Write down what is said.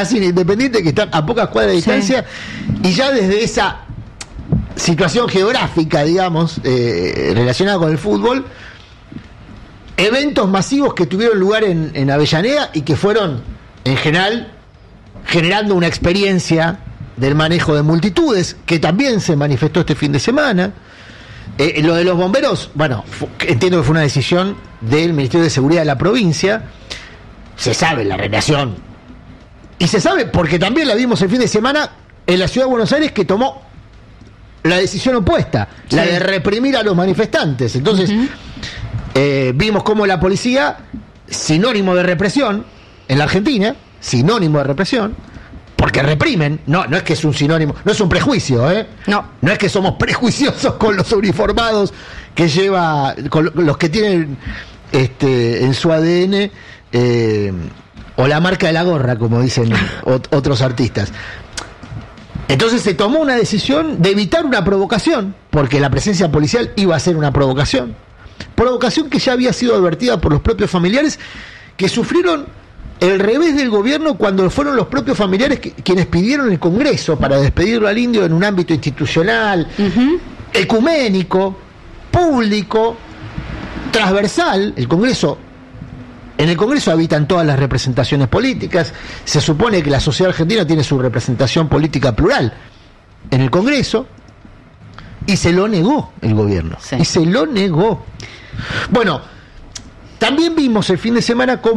Racing e Independiente, que están a pocas cuadras de distancia, y ya desde esa situación geográfica, digamos, relacionada con el fútbol, eventos masivos que tuvieron lugar en Avellaneda y que fueron, en general, generando una experiencia del manejo de multitudes, que también se manifestó este fin de semana. Lo de los bomberos, bueno, entiendo que fue una decisión del Ministerio de Seguridad de la provincia. Se sabe la relación, y se sabe porque también la vimos el fin de semana en la ciudad de Buenos Aires, que tomó la decisión opuesta, la de reprimir a los manifestantes. Entonces, vimos cómo la policía, sinónimo de represión en la Argentina, sinónimo de represión, porque reprimen, no es que es un sinónimo, no es un prejuicio, no es que somos prejuiciosos con los uniformados que lleva, con los que tienen en su ADN o la marca de la gorra, como dicen otros artistas. Entonces se tomó una decisión de evitar una provocación, porque la presencia policial iba a ser una provocación que ya había sido advertida por los propios familiares, que sufrieron el revés del gobierno cuando fueron los propios familiares quienes pidieron el Congreso para despedirlo al indio en un ámbito institucional, ecuménico, público, transversal. En el Congreso habitan todas las representaciones políticas. Se supone que la sociedad argentina tiene su representación política plural en el Congreso, y se lo negó el gobierno. Y se lo negó. Bueno, también vimos el fin de semana cómo